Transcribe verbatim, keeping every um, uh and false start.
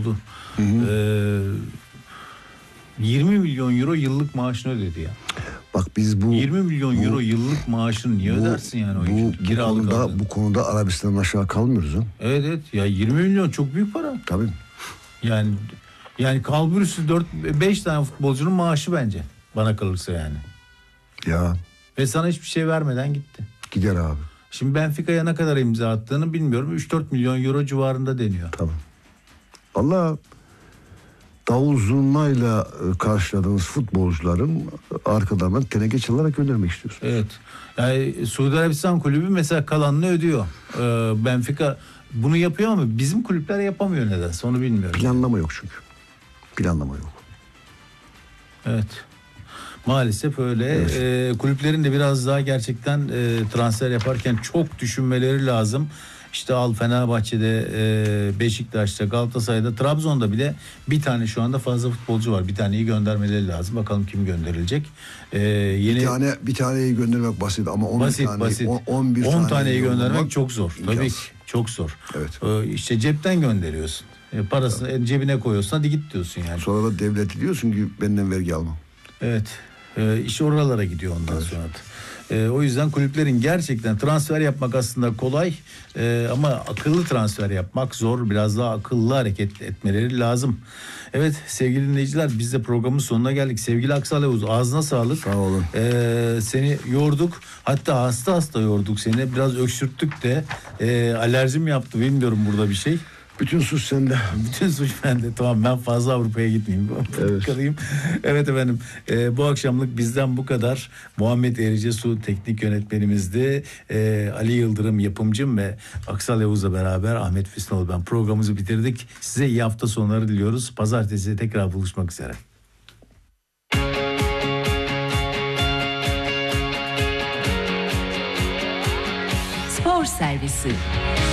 oldu. Hı hı. Ee, yirmi milyon euro yıllık maaşını ödedi ya. Bak biz bu yirmi milyon bu, euro yıllık maaşını niye bu, ödersin yani oyuncu? Bu, bu konuda aldın. bu konuda Arabistan'dan aşağı kalmıyoruz ha. Evet evet ya, yirmi milyon çok büyük para. Tabii. Yani yani kalburüsü dört beş tane futbolcunun maaşı bence. Bana kalırsa yani. Ya. Ve sana hiçbir şey vermeden gitti. Gider abi. Şimdi Benfica'ya ne kadar imza attığını bilmiyorum. üç dört milyon euro civarında deniyor. Tamam. Vallahi davul zurnayla karşıladığınız futbolcuların arkadan teneke çalarak göndermek istiyorsunuz. Evet. Yani Suudi Arabistan kulübü mesela kalanını ödüyor. Ee, Benfica bunu yapıyor ama bizim kulüpler yapamıyor nedense, onu bilmiyorum. Planlama yok çünkü. Planlama yok. Evet. Maalesef öyle. Evet. Ee, kulüplerin de biraz daha gerçekten e, transfer yaparken çok düşünmeleri lazım. İşte al Fenerbahçe'de, e, Beşiktaş'ta, Galatasaray'da, Trabzon'da bile bir tane şu anda fazla futbolcu var. Bir taneyi göndermeleri lazım. Bakalım kim gönderilecek. Ee, yeni... Bir tane bir taneyi göndermek basit ama on basit, tane, basit. on bir on tane taneyi göndermek çok zor. İmkansız. Tabii ki çok zor. Evet. Ee, işte cepten gönderiyorsun. E, parasını evet. cebine koyuyorsun. Hadi git diyorsun yani. Sonra da devleti diyorsun ki benden vergi almam. Evet. Ee, iş oralara gidiyor ondan evet. sonra da. Ee, o yüzden kulüplerin gerçekten transfer yapmak aslında kolay ee, ama akıllı transfer yapmak zor. Biraz daha akıllı hareket etmeleri lazım. Evet sevgili dinleyiciler, biz de programın sonuna geldik. Sevgili Aksal Yavuz, ağzına sağlık. Sağ olun. Ee, seni yorduk. Hatta hasta hasta yorduk seni. Biraz öksürttük de. Ee, alerjim yaptı, bilmiyorum burada bir şey. Bütün suç sende. Bütün suç bende. Tamam, ben fazla Avrupa'ya gitmeyeyim. Evet. Kalayım. Evet efendim. E, bu akşamlık bizden bu kadar. Muhammed Ericesu teknik yönetmenimizdi. E, Ali Yıldırım yapımcım ve Aksal Yavuz'la beraber Ahmet Füsnoğlu ben programımızı bitirdik. Size iyi hafta sonları diliyoruz. Pazartesi tekrar buluşmak üzere. Spor Servisi.